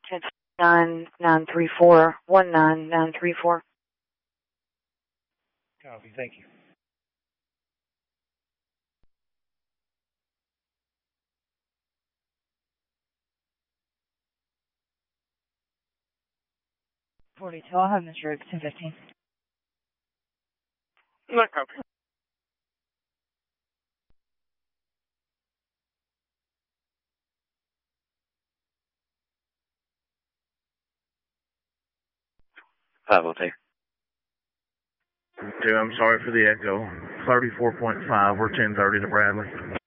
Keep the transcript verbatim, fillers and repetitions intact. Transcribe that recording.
It's nine nine three four one nine nine three four. Copy. Thank you. forty-two, I'll have Mister Rooks, ten fifteen. No copy. Five will take. Two, I'm sorry for the echo. thirty-four point five, we're ten thirty to Bradley.